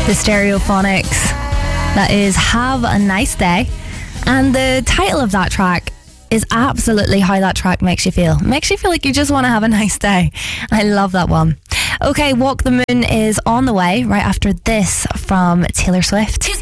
The Stereophonics. That is Have a Nice Day. And the title of that track is absolutely how that track makes you feel. Makes you feel like you just want to have a nice day. I love that one. Okay, Walk the Moon is on the way right after this from Taylor Swift.